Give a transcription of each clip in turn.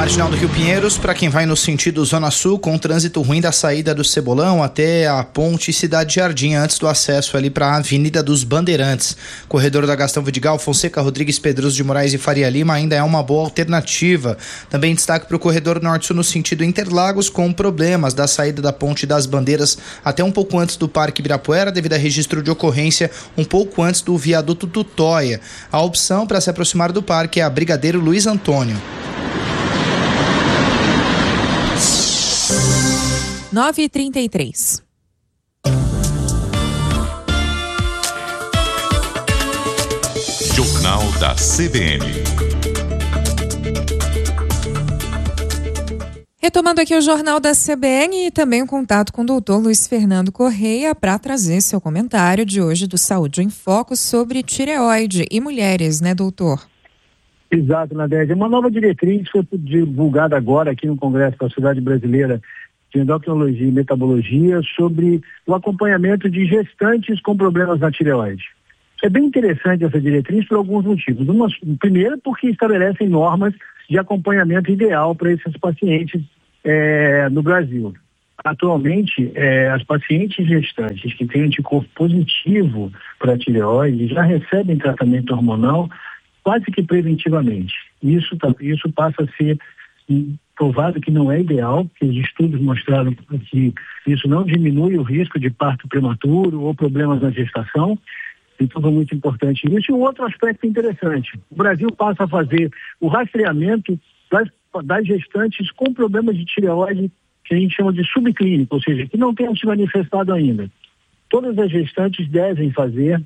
Marginal do Rio Pinheiros, para quem vai no sentido Zona Sul, com trânsito ruim da saída do Cebolão até a Ponte Cidade Jardim, antes do acesso ali para a Avenida dos Bandeirantes. Corredor da Gastão Vidigal, Fonseca, Rodrigues, Pedroso de Moraes e Faria Lima ainda é uma boa alternativa. Também destaque para o corredor Norte-Sul no sentido Interlagos, com problemas da saída da Ponte das Bandeiras até um pouco antes do Parque Ibirapuera, devido a registro de ocorrência um pouco antes do viaduto Tutóia. A opção para se aproximar do parque é a Brigadeiro Luiz Antônio. 9h33. Jornal da CBN. Retomando aqui o Jornal da CBN e também o contato com o doutor Luiz Fernando Correia para trazer seu comentário de hoje do Saúde em Foco sobre tireoide e mulheres, né, doutor? Exato, Nadege. Uma nova diretriz foi divulgada agora aqui no Congresso da Sociedade Brasileira de Endocrinologia e Metabologia sobre o acompanhamento de gestantes com problemas na tireoide. É bem interessante essa diretriz por alguns motivos. Primeiro, porque estabelecem normas de acompanhamento ideal para esses pacientes no Brasil. Atualmente, as pacientes gestantes que têm anticorpo positivo para a tireoide já recebem tratamento hormonal quase que preventivamente. Isso passa a ser provado que não é ideal, porque os estudos mostraram que isso não diminui o risco de parto prematuro ou problemas na gestação. Então é muito importante isso. E um outro aspecto interessante, o Brasil passa a fazer o rastreamento das gestantes com problemas de tireoide, que a gente chama de subclínico, ou seja, que não tenham se manifestado ainda. Todas as gestantes devem fazer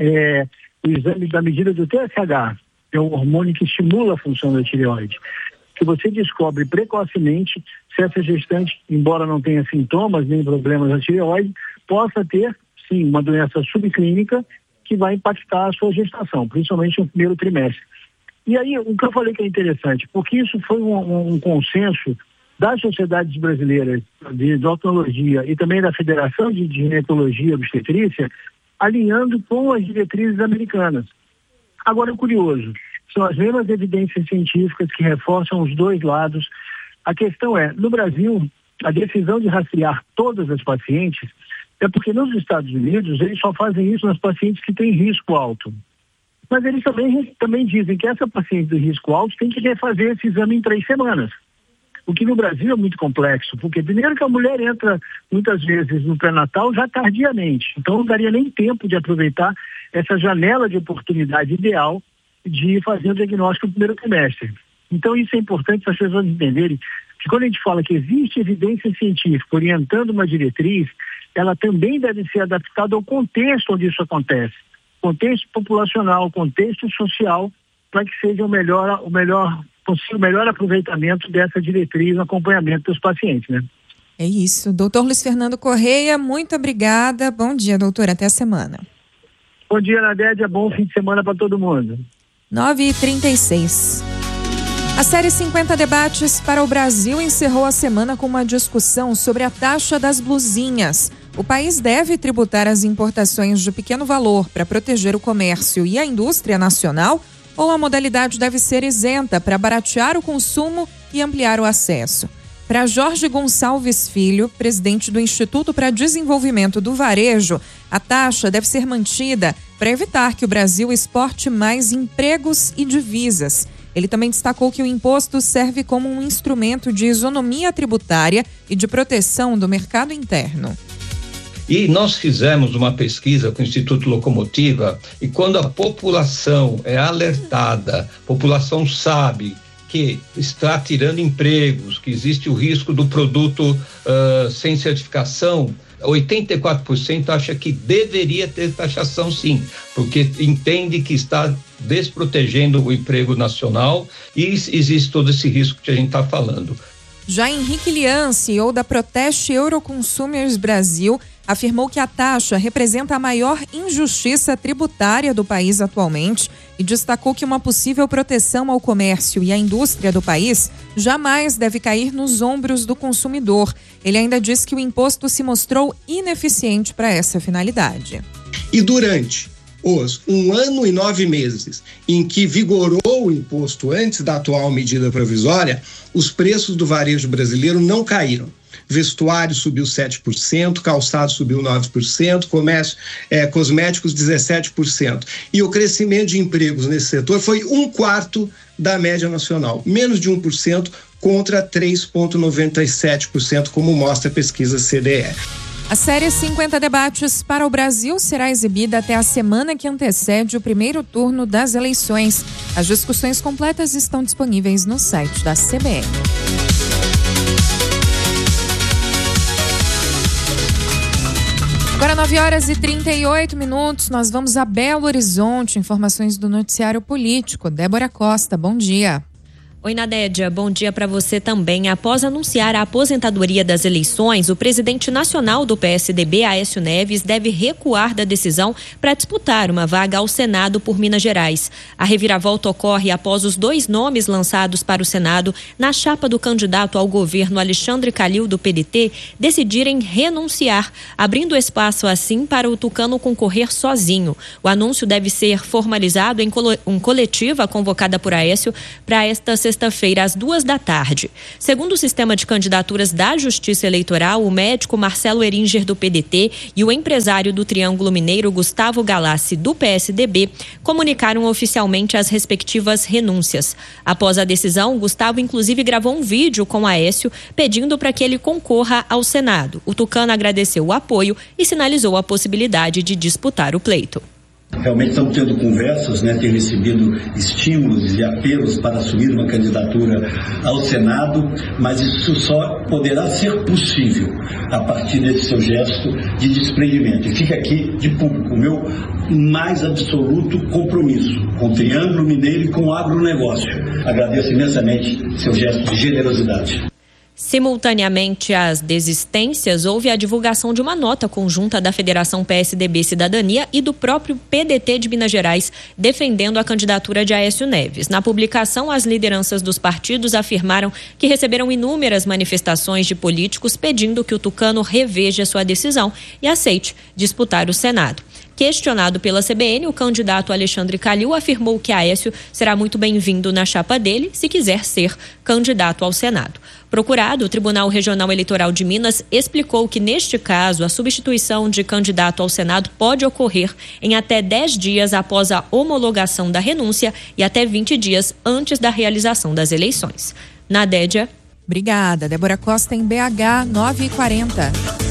o exame da medida do TSH, que é um hormônio que estimula a função da tireoide, que você descobre precocemente se essa gestante, embora não tenha sintomas nem problemas na tireoide, possa ter, sim, uma doença subclínica que vai impactar a sua gestação, principalmente no primeiro trimestre. E aí, o que eu falei que é interessante, porque isso foi um consenso das sociedades brasileiras de endocrinologia e também da Federação de Ginecologia e Obstetrícia, alinhando com as diretrizes americanas. Agora, o curioso, são as mesmas evidências científicas que reforçam os dois lados. A questão é, no Brasil, a decisão de rastrear todas as pacientes é porque nos Estados Unidos eles só fazem isso nas pacientes que têm risco alto. Mas eles também dizem que essa paciente de risco alto tem que refazer esse exame em 3 semanas. O que no Brasil é muito complexo, porque primeiro que a mulher entra muitas vezes no pré-natal já tardiamente, então não daria nem tempo de aproveitar essa janela de oportunidade ideal de fazer o diagnóstico no primeiro trimestre. Então isso é importante para as pessoas entenderem que quando a gente fala que existe evidência científica orientando uma diretriz, ela também deve ser adaptada ao contexto onde isso acontece. Contexto populacional, contexto social, para que seja o melhor aproveitamento dessa diretriz no acompanhamento dos pacientes, né? É isso. Doutor Luiz Fernando Correia, muito obrigada. Bom dia, doutor. Até a semana. Bom dia, Nadédia. Bom fim de semana para todo mundo. 9h36. A série 50 Debates para o Brasil encerrou a semana com uma discussão sobre a taxa das blusinhas. O país deve tributar as importações de pequeno valor para proteger o comércio e a indústria nacional, ou a modalidade deve ser isenta para baratear o consumo e ampliar o acesso? Para Jorge Gonçalves Filho, presidente do Instituto para Desenvolvimento do Varejo, a taxa deve ser mantida para evitar que o Brasil exporte mais empregos e divisas. Ele também destacou que o imposto serve como um instrumento de isonomia tributária e de proteção do mercado interno. E nós fizemos uma pesquisa com o Instituto Locomotiva, e quando a população é alertada, a população sabe que está tirando empregos, que existe o risco do produto sem certificação, 84% acha que deveria ter taxação sim, porque entende que está desprotegendo o emprego nacional e existe todo esse risco que a gente está falando. Já Henrique Lian, CEO da Proteste Euroconsumers Brasil, afirmou que a taxa representa a maior injustiça tributária do país atualmente e destacou que uma possível proteção ao comércio e à indústria do país jamais deve cair nos ombros do consumidor. Ele ainda disse que o imposto se mostrou ineficiente para essa finalidade. E durante os 1 ano e 9 meses em que vigorou o imposto antes da atual medida provisória, os preços do varejo brasileiro não caíram. Vestuário subiu 7%, calçado subiu 9%, comércio, cosméticos 17%. E o crescimento de empregos nesse setor foi 1/4 da média nacional, menos de 1% contra 3,97%, como mostra a pesquisa CDE. A série 50 Debates para o Brasil será exibida até a semana que antecede o primeiro turno das eleições. As discussões completas estão disponíveis no site da CBN. Agora 9h38, nós vamos a Belo Horizonte, informações do noticiário político. Débora Costa, bom dia. Oi, Nadédia, bom dia para você também. Após anunciar a aposentadoria das eleições, o presidente nacional do PSDB, Aécio Neves, deve recuar da decisão para disputar uma vaga ao Senado por Minas Gerais. A reviravolta ocorre após os 2 nomes lançados para o Senado na chapa do candidato ao governo Alexandre Calil, do PDT, decidirem renunciar, abrindo espaço assim para o tucano concorrer sozinho. O anúncio deve ser formalizado em coletiva convocada por Aécio para esta sexta-feira, às 14h. Segundo o sistema de candidaturas da Justiça Eleitoral, o médico Marcelo Eringer, do PDT, e o empresário do Triângulo Mineiro, Gustavo Galassi, do PSDB, comunicaram oficialmente as respectivas renúncias. Após a decisão, Gustavo inclusive gravou um vídeo com Aécio pedindo para que ele concorra ao Senado. O tucano agradeceu o apoio e sinalizou a possibilidade de disputar o pleito. Realmente estamos tendo conversas, tem recebido estímulos e apelos para assumir uma candidatura ao Senado, mas isso só poderá ser possível a partir desse seu gesto de desprendimento. E fica aqui de público o meu mais absoluto compromisso com o Triângulo Mineiro e com o agronegócio. Agradeço imensamente seu gesto de generosidade. Simultaneamente às desistências, houve a divulgação de uma nota conjunta da Federação PSDB Cidadania e do próprio PDT de Minas Gerais, defendendo a candidatura de Aécio Neves. Na publicação, as lideranças dos partidos afirmaram que receberam inúmeras manifestações de políticos pedindo que o tucano reveja sua decisão e aceite disputar o Senado. Questionado pela CBN, o candidato Alexandre Calil afirmou que Aécio será muito bem-vindo na chapa dele se quiser ser candidato ao Senado. Procurado, o Tribunal Regional Eleitoral de Minas explicou que, neste caso, a substituição de candidato ao Senado pode ocorrer em até 10 dias após a homologação da renúncia e até 20 dias antes da realização das eleições. Nadédia. Obrigada. Débora Costa em BH, 9h40.